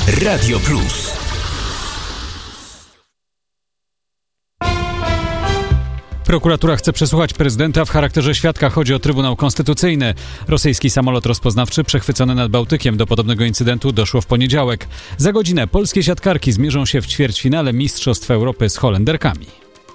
Radio Plus. Prokuratura chce przesłuchać prezydenta w charakterze świadka. Chodzi o Trybunał Konstytucyjny. Rosyjski samolot rozpoznawczy przechwycony nad Bałtykiem. Do podobnego incydentu doszło w poniedziałek. Za godzinę polskie siatkarki zmierzą się w ćwierćfinale Mistrzostw Europy z Holenderkami.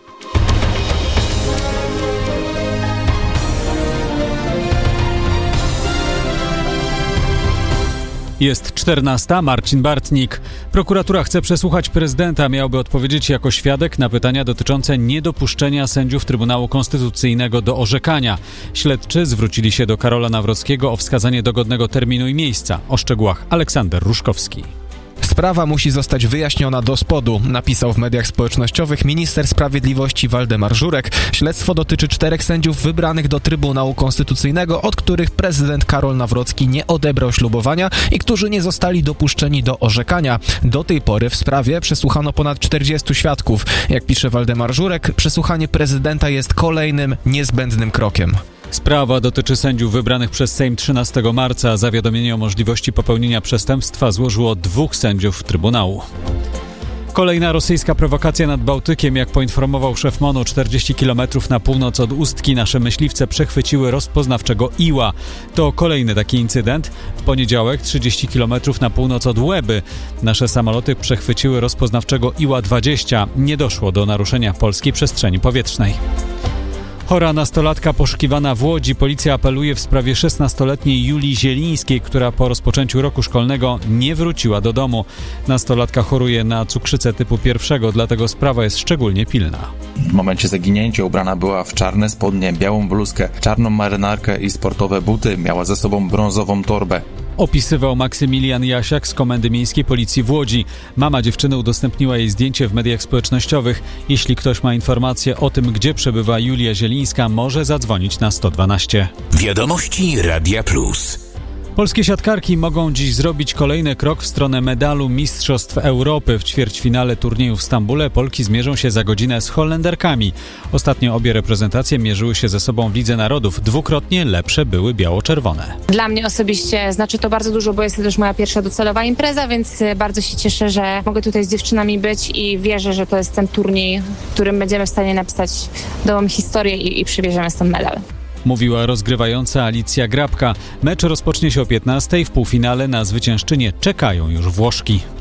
Jest 14. Marcin Bartnik. Prokuratura chce przesłuchać prezydenta. Miałby odpowiedzieć jako świadek na pytania dotyczące niedopuszczenia sędziów Trybunału Konstytucyjnego do orzekania. Śledczy zwrócili się do Karola Nawrockiego o wskazanie dogodnego terminu i miejsca. O szczegółach Aleksander Ruszkowski. Sprawa musi zostać wyjaśniona do spodu, napisał w mediach społecznościowych minister sprawiedliwości Waldemar Żurek. Śledztwo dotyczy 4 sędziów wybranych do Trybunału Konstytucyjnego, od których prezydent Karol Nawrocki nie odebrał ślubowania i którzy nie zostali dopuszczeni do orzekania. Do tej pory w sprawie przesłuchano ponad 40 świadków. Jak pisze Waldemar Żurek, przesłuchanie prezydenta jest kolejnym niezbędnym krokiem. Sprawa dotyczy sędziów wybranych przez Sejm 13 marca. Zawiadomienie o możliwości popełnienia przestępstwa złożyło 2 sędziów Trybunału. Kolejna rosyjska prowokacja nad Bałtykiem. Jak poinformował szef MON-u, 40 km na północ od Ustki nasze myśliwce przechwyciły rozpoznawczego Iła. To kolejny taki incydent. W poniedziałek 30 km na północ od Łeby nasze samoloty przechwyciły rozpoznawczego Iła-20. Nie doszło do naruszenia polskiej przestrzeni powietrznej. Chora nastolatka poszukiwana w Łodzi. Policja apeluje w sprawie 16-letniej Julii Zielińskiej, która po rozpoczęciu roku szkolnego nie wróciła do domu. Nastolatka choruje na cukrzycę typu 1, dlatego sprawa jest szczególnie pilna. W momencie zaginięcia ubrana była w czarne spodnie, białą bluzkę, czarną marynarkę i sportowe buty. Miała ze sobą brązową torbę. Opisywał Maksymilian Jasiak z Komendy Miejskiej Policji w Łodzi. Mama dziewczyny udostępniła jej zdjęcie w mediach społecznościowych. Jeśli ktoś ma informacje o tym, gdzie przebywa Julia Zielińska, może zadzwonić na 112. Wiadomości Radia Plus. Polskie siatkarki mogą dziś zrobić kolejny krok w stronę medalu Mistrzostw Europy. W ćwierćfinale turnieju w Stambule Polki zmierzą się za godzinę z Holenderkami. Ostatnio obie reprezentacje mierzyły się ze sobą w Lidze Narodów. Dwukrotnie lepsze były biało-czerwone. Dla mnie osobiście znaczy to bardzo dużo, bo jest to też moja pierwsza docelowa impreza, więc bardzo się cieszę, że mogę tutaj z dziewczynami być i wierzę, że to jest ten turniej, w którym będziemy w stanie napisać nową historię i przywieziemy stąd medal. Mówiła rozgrywająca Alicja Grabka. Mecz rozpocznie się o 15:00. W półfinale na zwyciężczynię czekają już Włoszki.